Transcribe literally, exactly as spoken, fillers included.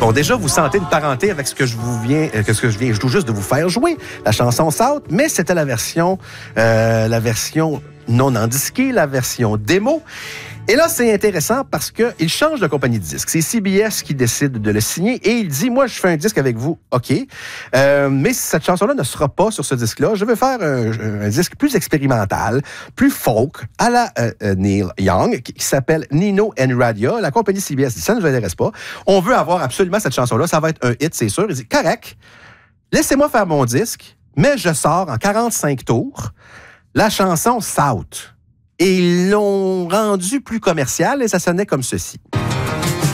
Bon, déjà, vous sentez une parenté avec ce que je vous viens, euh, ce que je viens tout juste de vous faire jouer, la chanson South, mais c'était la version, euh, la version non endisquée, la version démo. Et là, c'est intéressant parce qu'il change de compagnie de disque. C'est C B S qui décide de le signer et il dit, moi, je fais un disque avec vous, OK, euh, mais cette chanson-là ne sera pas sur ce disque-là. Je veux faire un, un disque plus expérimental, plus folk, à la euh, Neil Young, qui, qui s'appelle Nino and Radia. La compagnie C B S dit, ça ne nous intéresse pas. On veut avoir absolument cette chanson-là. Ça va être un hit, c'est sûr. Il dit, correct, laissez-moi faire mon disque, mais je sors en quarante-cinq tours la chanson South. Et ils l'ont rendu plus commercial et ça sonnait comme ceci.